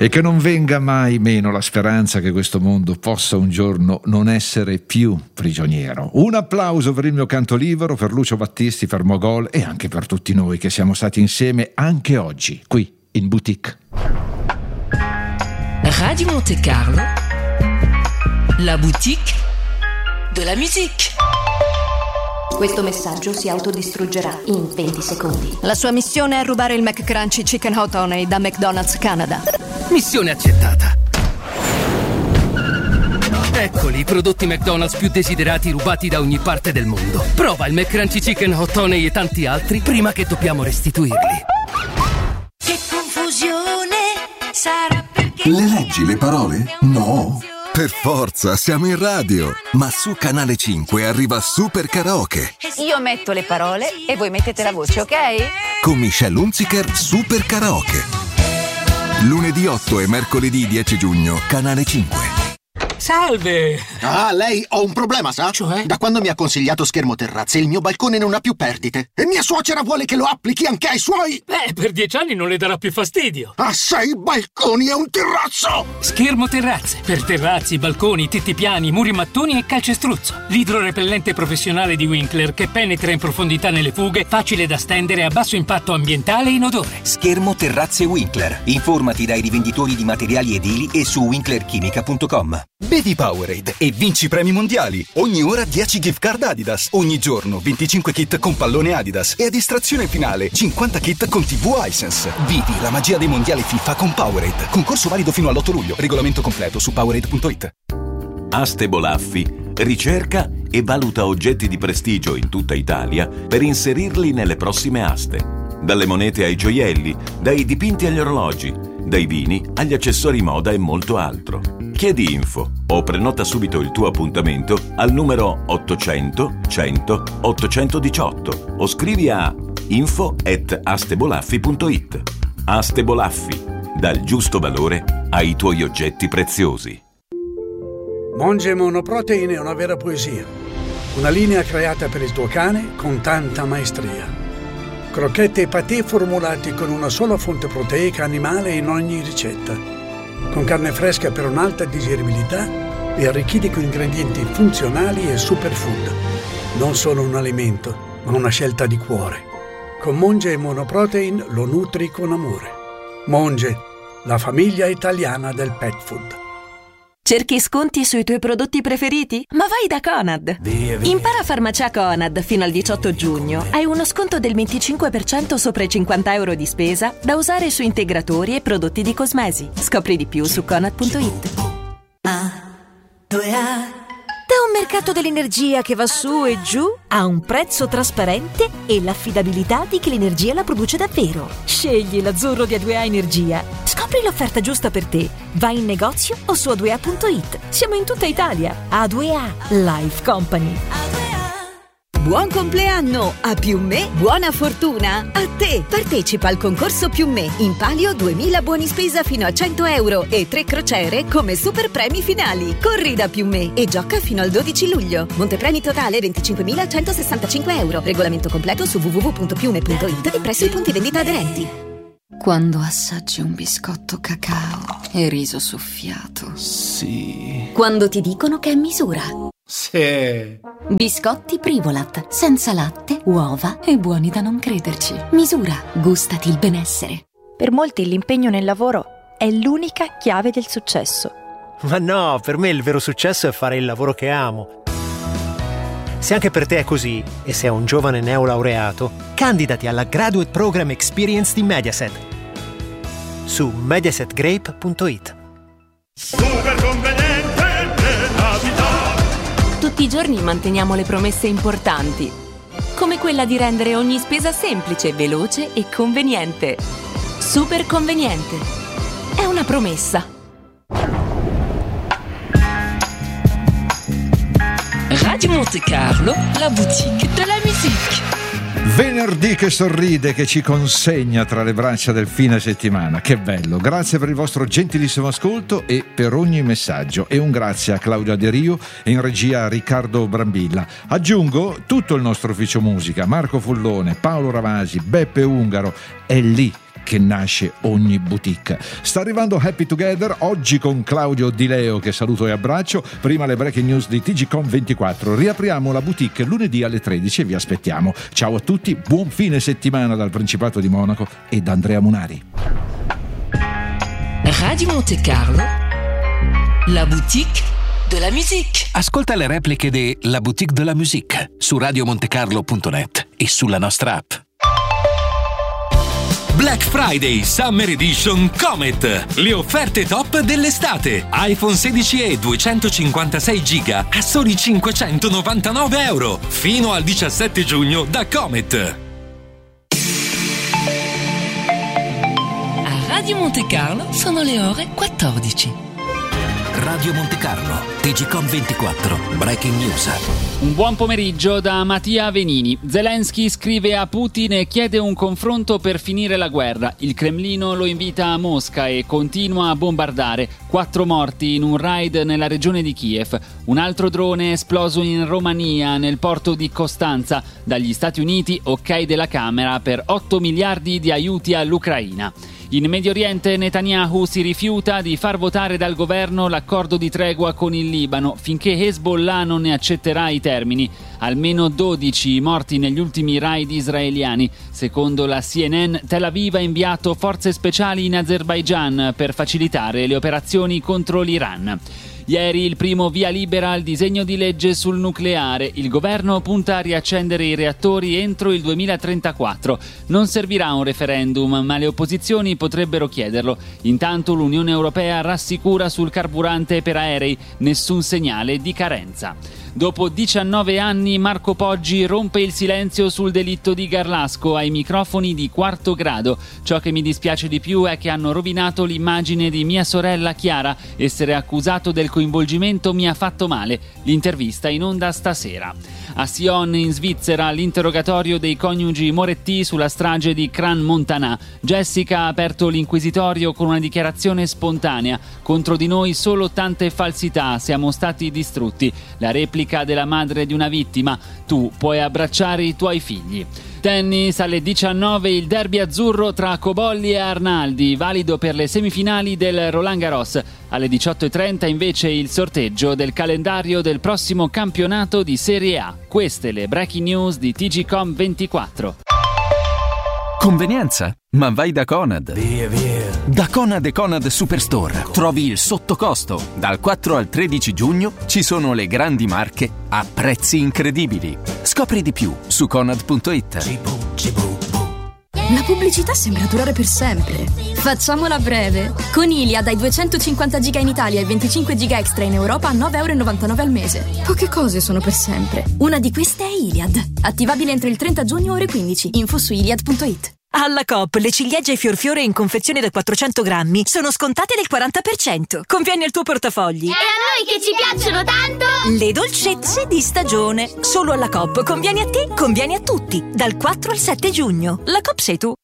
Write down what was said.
e che non venga mai meno la speranza che questo mondo possa un giorno non essere più prigioniero. Un applauso per il mio canto libero, per Lucio Battisti, per Mogol e anche per tutti noi che siamo stati insieme anche oggi qui in Boutique. Radio Monte Carlo, la boutique de la musique. Questo messaggio si autodistruggerà in 20 secondi. La sua missione è rubare il McCrunchy Chicken Hot Honey da McDonald's Canada. Missione accettata. Eccoli i prodotti McDonald's più desiderati rubati da ogni parte del mondo. Prova il McCrunchy Chicken Hot Honey e tanti altri prima che dobbiamo restituirli. Che confusione sarà perché... Le leggi le parole? No. Per forza, siamo in radio. Ma su Canale 5 arriva Super Karaoke. Io metto le parole e voi mettete la voce, ok? Con Michelle Hunziker, Super Karaoke. Lunedì 8 e mercoledì 10 giugno, Canale 5. Salve! Ah, lei, ho un problema, sa? Cioè? Da quando mi ha consigliato Schermo Terrazze, il mio balcone non ha più perdite. E mia suocera vuole che lo applichi anche ai suoi... Per 10 anni non le darà più fastidio. Ha 6 balconi e un terrazzo! Schermo Terrazze. Per terrazzi, balconi, tetti piani, muri mattoni e calcestruzzo. L'idrorepellente professionale di Winkler che penetra in profondità nelle fughe, facile da stendere, a basso impatto ambientale e inodore. Schermo Terrazze Winkler. Informati dai rivenditori di materiali edili e su winklerchimica.com. Bevi Powerade e vinci premi mondiali. Ogni ora 10 gift card Adidas. Ogni giorno 25 kit con pallone Adidas. E a distrazione finale 50 kit con TV Hisense. Vivi la magia dei mondiali FIFA con Powerade. Concorso valido fino all'8 luglio. Regolamento completo su powerade.it. Aste Bolaffi ricerca e valuta oggetti di prestigio in tutta Italia per inserirli nelle prossime aste. Dalle monete ai gioielli, dai dipinti agli orologi, dai vini agli accessori moda e molto altro. Chiedi info o prenota subito il tuo appuntamento al numero 800 100 818 o scrivi a info@astebolaffi.it. Aste Bolaffi, dal giusto valore ai tuoi oggetti preziosi. Monge Monoprotein è una vera poesia. Una linea creata per il tuo cane con tanta maestria. Crocchette e patè formulati con una sola fonte proteica animale in ogni ricetta. Con carne fresca per un'alta digeribilità e arricchiti con ingredienti funzionali e superfood. Non solo un alimento, ma una scelta di cuore. Con Monge Monoprotein lo nutri con amore. Monge, la famiglia italiana del pet food. Cerchi sconti sui tuoi prodotti preferiti? Ma vai da Conad! Impara Farmacia Conad fino al 18 giugno. Hai uno sconto del 25% sopra i €50 di spesa da usare su integratori e prodotti di cosmesi. Scopri di più su Conad.it. Da un mercato dell'energia che va su e giù a un prezzo trasparente e l'affidabilità di chi l'energia la produce davvero. Scegli l'azzurro di A2A Energia. Scopri l'offerta giusta per te. Vai in negozio o su A2A.it. Siamo in tutta Italia. A2A Life Company. Buon compleanno! A Più Me, buona fortuna! A te! Partecipa al concorso Più Me. In palio 2000 buoni spesa fino a €100 e 3 crociere come super premi finali. Corri da Più Me e gioca fino al 12 luglio. Montepremi totale €25.165. Regolamento completo su www.piume.it e presso i punti vendita aderenti. Quando assaggi un biscotto cacao e riso soffiato. Sì. Quando ti dicono che è misura. Sì. Biscotti Privolat, senza latte, uova e buoni da non crederci. Misura, gustati il benessere. Per molti l'impegno nel lavoro è l'unica chiave del successo. Ma no, per me il vero successo è fare il lavoro che amo. Se anche per te è così, e sei un giovane neolaureato, candidati alla Graduate Program Experience di Mediaset su mediasetgrape.it. Super conveniente nella vita. Tutti i giorni manteniamo le promesse importanti, come quella di rendere ogni spesa semplice, veloce e conveniente. Super conveniente. È una promessa. Radio Monte Carlo, la boutique de la musique. Venerdì che sorride, che ci consegna tra le braccia del fine settimana. Che bello, grazie per il vostro gentilissimo ascolto e per ogni messaggio, e un grazie a Claudia De Rio e in regia a Riccardo Brambilla. Aggiungo tutto il nostro ufficio musica: Marco Fullone, Paolo Ravasi, Beppe Ungaro è lì che nasce ogni boutique. Sta arrivando Happy Together, oggi con Claudio Di Leo, che saluto e abbraccio. Prima le breaking news di TGcom24. Riapriamo la boutique lunedì alle 13 e vi aspettiamo. Ciao a tutti, buon fine settimana dal Principato di Monaco e da Andrea Munari. Radio Monte Carlo, la boutique de la musique. Ascolta le repliche de La Boutique de la Musique su radiomontecarlo.net e sulla nostra app. Black Friday Summer Edition Comet. Le offerte top dell'estate. iPhone 16e 256 giga a soli €599 fino al 17 giugno da Comet. A Radio Monte Carlo sono le ore 14. Radio Monte Carlo, TGcom24, Breaking News. Un buon pomeriggio da Mattia Venini. Zelensky scrive a Putin e chiede un confronto per finire la guerra. Il Cremlino lo invita a Mosca e continua a bombardare. 4 morti in un raid nella regione di Kiev. Un altro drone è esploso in Romania, nel porto di Costanza. Dagli Stati Uniti, ok della Camera per 8 miliardi di aiuti all'Ucraina. In Medio Oriente Netanyahu si rifiuta di far votare dal governo l'accordo di tregua con il Libano finché Hezbollah non ne accetterà i termini. Almeno 12 morti negli ultimi raid israeliani. Secondo la CNN, Tel Aviv ha inviato forze speciali in Azerbaigian per facilitare le operazioni contro l'Iran. Ieri il primo via libera al disegno di legge sul nucleare. Il governo punta a riaccendere i reattori entro il 2034. Non servirà un referendum, ma le opposizioni potrebbero chiederlo. Intanto l'Unione Europea rassicura sul carburante per aerei, nessun segnale di carenza. Dopo 19 anni Marco Poggi rompe il silenzio sul delitto di Garlasco ai microfoni di Quarto Grado. Ciò che mi dispiace di più è che hanno rovinato l'immagine di mia sorella Chiara. Essere accusato del coinvolgimento mi ha fatto male. L'intervista in onda stasera. A Sion, in Svizzera, l'interrogatorio dei coniugi Moretti sulla strage di Crans-Montana. Jessica ha aperto l'inquisitorio con una dichiarazione spontanea. Contro di noi solo tante falsità, siamo stati distrutti. La replica della madre di una vittima: tu puoi abbracciare i tuoi figli. Tennis, alle 19 il derby azzurro tra Cobolli e Arnaldi, valido per le semifinali del Roland Garros. Alle 18:30 invece il sorteggio del calendario del prossimo campionato di Serie A. Queste le breaking news di TGcom24. Convenienza? Ma vai da Conad. Via. Da Conad e Conad Superstore trovi il sottocosto. Dal 4 al 13 giugno ci sono le grandi marche a prezzi incredibili. Scopri di più su conad.it. La pubblicità sembra durare per sempre. Facciamola breve. Con Iliad hai 250 giga in Italia e 25 giga extra in Europa a €9,99 al mese. Poche cose sono per sempre. Una di queste è Iliad. Attivabile entro il 30 giugno ore 15. Info su iliad.it. Alla Coop le ciliegie fior in confezione da 400 grammi sono scontate del 40%. Conviene al tuo portafogli. E a noi che ci piacciono tanto! Le dolcezze di stagione. Solo alla Coop. Conviene a te, conviene a tutti. Dal 4 al 7 giugno. La Coop sei tu.